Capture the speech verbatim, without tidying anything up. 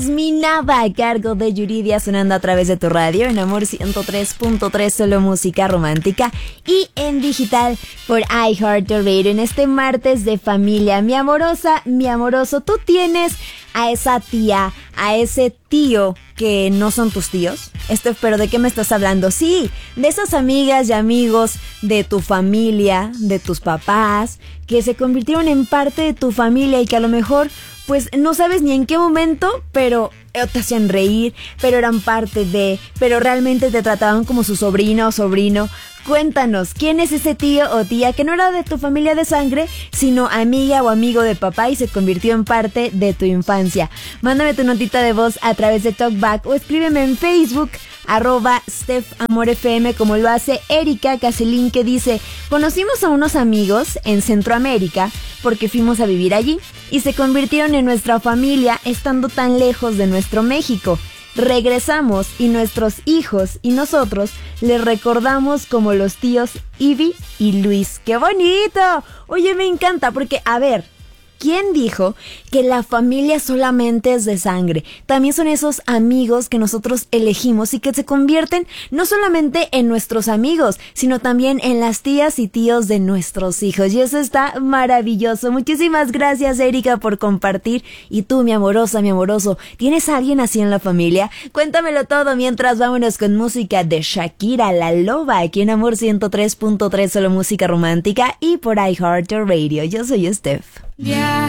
Mi Nava a cargo de Yuridia sonando a través de tu radio en Amor ciento tres punto tres, solo música romántica, y en digital por iHeartRadio en este martes de familia. Mi amorosa, mi amoroso, ¿tú tienes a esa tía, a ese tío que no son tus tíos? Este, pero ¿de qué me estás hablando? Sí, de esas amigas y amigos de tu familia, de tus papás, que se convirtieron en parte de tu familia y que a lo mejor pues no sabes ni en qué momento, pero te hacían reír, pero eran parte de, pero realmente te trataban como su sobrina o sobrino. Cuéntanos, ¿quién es ese tío o tía que no era de tu familia de sangre, sino amiga o amigo de papá y se convirtió en parte de tu infancia? Mándame tu notita de voz a través de TalkBack o escríbeme en Facebook, arroba StephAmorFM, como lo hace Erika Caselín, que dice: conocimos a unos amigos en Centroamérica porque fuimos a vivir allí y se convirtieron en nuestra familia estando tan lejos de nuestro México. Regresamos y nuestros hijos y nosotros les recordamos como los tíos Ivy y Luis. ¡Qué bonito! Oye, me encanta porque, a ver, ¿quién dijo que la familia solamente es de sangre? También son esos amigos que nosotros elegimos y que se convierten no solamente en nuestros amigos, sino también en las tías y tíos de nuestros hijos. Y eso está maravilloso. Muchísimas gracias, Erika, por compartir. Y tú, mi amorosa, mi amoroso, ¿tienes a alguien así en la familia? Cuéntamelo todo mientras vámonos con música de Shakira, La Loba, aquí en Amor ciento tres punto tres, solo música romántica, y por iHeartRadio. Yo soy Steph. Yeah.